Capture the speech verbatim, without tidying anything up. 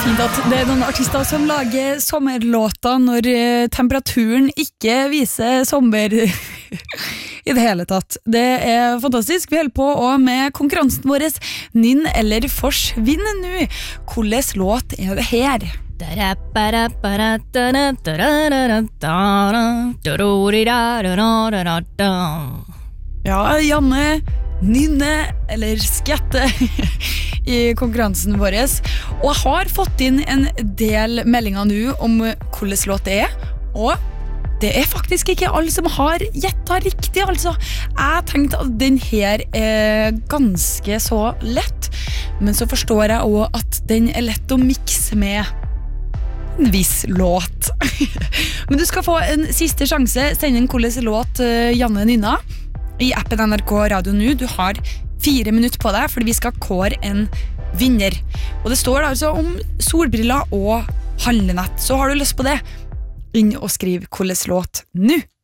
fint at det er noen artister som lager sommerlåter når temperaturen ikke viser sommer i det hele tatt. Det er fantastisk. Vi holder på og med konkurransen vår Nynn eller forsvinn nå. Hvordan låt er det her? Ja, Janne, nynne eller skjette i konkurransen vår. Og jeg har fått inn en del meldinger nå om hvordan låt det er, og det er faktisk ikke alle som har gjettet riktig, altså. Jeg tenkte at den her er ganske så lett, men så forstår jeg også at den er lett å mikse med en viss låt. Men du skal få en siste sjanse. Send en hvordan låt Janne nynna i appen N R K Radio nå. Du har fire minutter på deg, fordi vi skal kåre en vinner. Og det står altså om solbriller og handlenett. Så har du lyst på det, inn og skriv hvordan låt nå.